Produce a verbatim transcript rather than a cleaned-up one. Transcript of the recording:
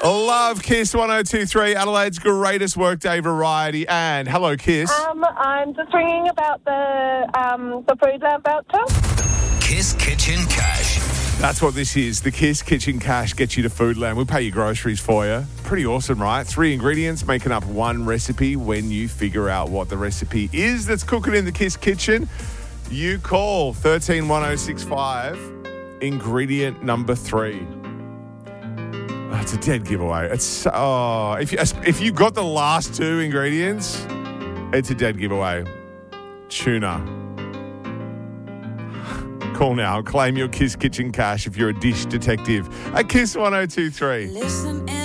Love Kiss one oh two three, Adelaide's greatest workday variety. And hello, Kiss. Um, I'm just ringing about the um, the food lamp voucher. Kiss Kitchen Cash. That's what this is. The Kiss Kitchen Cash gets you to Foodland. We'll pay your groceries for you. Pretty awesome, right? Three ingredients making up one recipe. When you figure out what the recipe is that's cooking in the Kiss Kitchen, you call one three one oh six five. Ingredient number three. Oh, it's a dead giveaway. It's oh, if you if you got the last two ingredients, it's a dead giveaway. Tuna. Call now. Claim your Kiss Kitchen Cash if you're a dish detective at Kiss one oh two three. Listen